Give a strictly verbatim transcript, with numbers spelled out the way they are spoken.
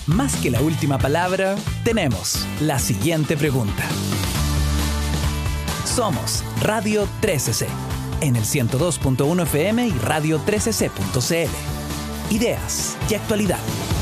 Más que la última palabra, tenemos la siguiente pregunta. Somos Radio trece ce, en el ciento dos punto uno F M y radio trece ce punto c l. Ideas y actualidad.